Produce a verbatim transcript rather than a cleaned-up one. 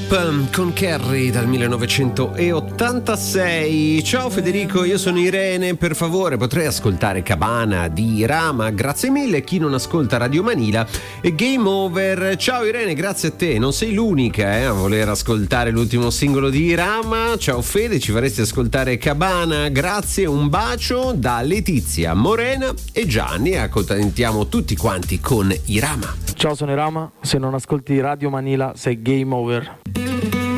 Up con Carrie dal millenovecentottantasei. Ciao Federico, io sono Irene, per favore potrei ascoltare Cabana di Rama, grazie mille. Chi non ascolta Radio Manila è Game Over. Ciao Irene, grazie a te, non sei l'unica eh, a voler ascoltare l'ultimo singolo di Rama. Ciao Fede, ci faresti ascoltare Cabana? Grazie, un bacio da Letizia, Morena e Gianni. Accontentiamo tutti quanti con Irama. Ciao, sono Irama, se non ascolti Radio Manila sei Game Over.